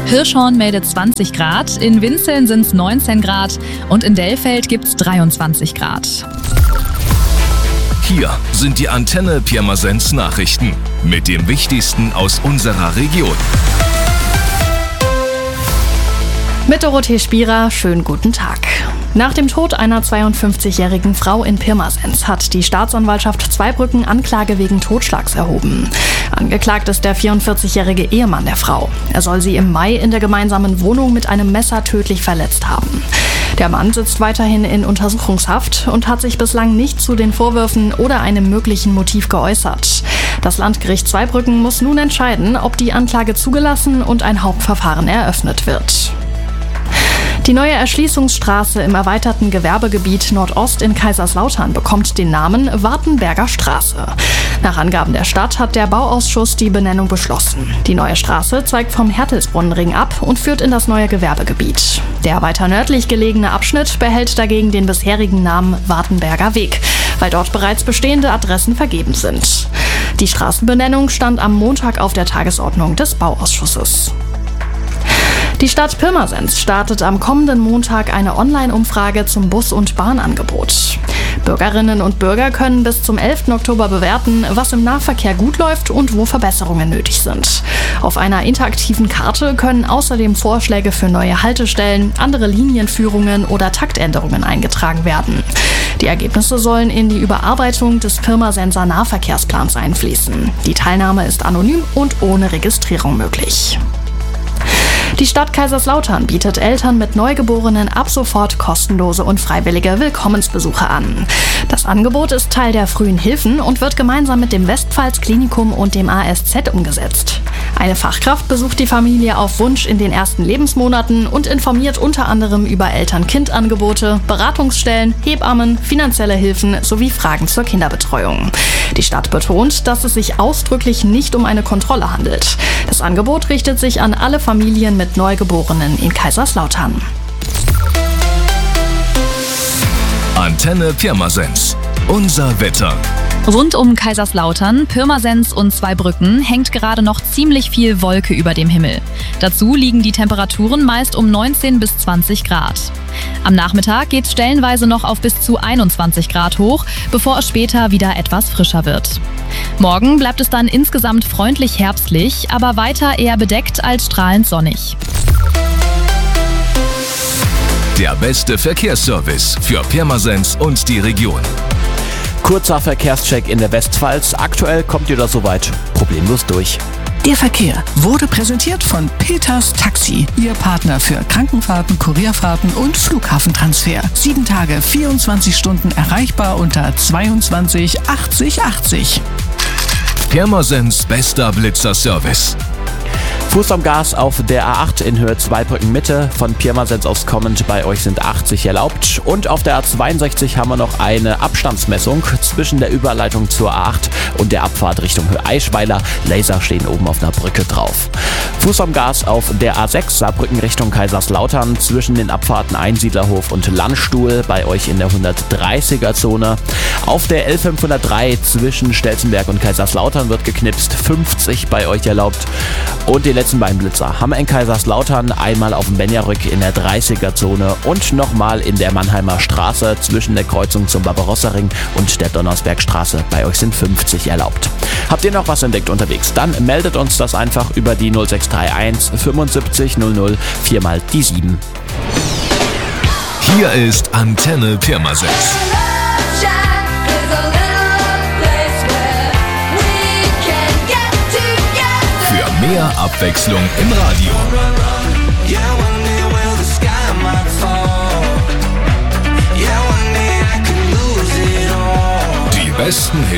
Hirschhorn meldet 20 Grad, in Winzeln sind es 19 Grad und in Dellfeld gibt es 23 Grad. Hier sind die Antenne Pirmasens Nachrichten mit dem Wichtigsten aus unserer Region. Mit Dorothee Spierer, schönen guten Tag. Nach dem Tod einer 52-jährigen Frau in Pirmasens hat die Staatsanwaltschaft Zweibrücken Anklage wegen Totschlags erhoben. Angeklagt ist der 44-jährige Ehemann der Frau. Er soll sie im Mai in der gemeinsamen Wohnung mit einem Messer tödlich verletzt haben. Der Mann sitzt weiterhin in Untersuchungshaft und hat sich bislang nicht zu den Vorwürfen oder einem möglichen Motiv geäußert. Das Landgericht Zweibrücken muss nun entscheiden, ob die Anklage zugelassen und ein Hauptverfahren eröffnet wird. Die neue Erschließungsstraße im erweiterten Gewerbegebiet Nordost in Kaiserslautern bekommt den Namen Wartenberger Straße. Nach Angaben der Stadt hat der Bauausschuss die Benennung beschlossen. Die neue Straße zweigt vom Hertelsbrunnenring ab und führt in das neue Gewerbegebiet. Der weiter nördlich gelegene Abschnitt behält dagegen den bisherigen Namen Wartenberger Weg, weil dort bereits bestehende Adressen vergeben sind. Die Straßenbenennung stand am Montag auf der Tagesordnung des Bauausschusses. Die Stadt Pirmasens startet am kommenden Montag eine Online-Umfrage zum Bus- und Bahnangebot. Bürgerinnen und Bürger können bis zum 11. Oktober bewerten, was im Nahverkehr gut läuft und wo Verbesserungen nötig sind. Auf einer interaktiven Karte können außerdem Vorschläge für neue Haltestellen, andere Linienführungen oder Taktänderungen eingetragen werden. Die Ergebnisse sollen in die Überarbeitung des Pirmasenser Nahverkehrsplans einfließen. Die Teilnahme ist anonym und ohne Registrierung möglich. Die Stadt Kaiserslautern bietet Eltern mit Neugeborenen ab sofort kostenlose und freiwillige Willkommensbesuche an. Das Angebot ist Teil der frühen Hilfen und wird gemeinsam mit dem Westpfalz Klinikum und dem ASZ umgesetzt. Eine Fachkraft besucht die Familie auf Wunsch in den ersten Lebensmonaten und informiert unter anderem über Eltern-Kind-Angebote, Beratungsstellen, Hebammen, finanzielle Hilfen sowie Fragen zur Kinderbetreuung. Die Stadt betont, dass es sich ausdrücklich nicht um eine Kontrolle handelt. Das Angebot richtet sich an alle Familien mit Neugeborenen in Kaiserslautern. Antenne Pirmasens. Unser Wetter. Rund um Kaiserslautern, Pirmasens und Zweibrücken hängt gerade noch ziemlich viel Wolke über dem Himmel. Dazu liegen die Temperaturen meist um 19 bis 20 Grad. Am Nachmittag geht es stellenweise noch auf bis zu 21 Grad hoch, bevor es später wieder etwas frischer wird. Morgen bleibt es dann insgesamt freundlich herbstlich, aber weiter eher bedeckt als strahlend sonnig. Der beste Verkehrsservice für Pirmasens und die Region. Kurzer Verkehrscheck in der Westpfalz. Aktuell kommt ihr da soweit problemlos durch. Der Verkehr wurde präsentiert von Peters Taxi, Ihr Partner für Krankenfahrten, Kurierfahrten und Flughafentransfer. 7 Tage, 24 Stunden erreichbar unter 22 80 80. Pirmasens bester Blitzer-Service. Fuß am Gas auf der A8 in Höhe Zweibrücken Mitte. Von Pirmasens aus kommend, bei euch sind 80 erlaubt. Und auf der A62 haben wir noch eine Abstandsmessung zwischen der Überleitung zur A8 und der Abfahrt Richtung Höhe Eichweiler. Laser stehen oben auf einer Brücke drauf. Fuß am Gas auf der A6 Saarbrücken Richtung Kaiserslautern zwischen den Abfahrten Einsiedlerhof und Landstuhl, bei euch in der 130er Zone. Auf der L503 zwischen Stelzenberg und Kaiserslautern wird geknipst, 50 bei euch erlaubt. Und die letzten beiden Blitzer haben wir in Kaiserslautern, einmal auf dem Benjarück in der 30er Zone und nochmal in der Mannheimer Straße zwischen der Kreuzung zum Barbarossa-Ring und der Donnersbergstraße. Bei euch sind 50 erlaubt. Habt ihr noch was entdeckt unterwegs? Dann meldet uns das einfach über die 0631 75 00 4 mal die 7. Hier ist Antenne Pirmasens. Für mehr Abwechslung im Radio. Die besten Hits.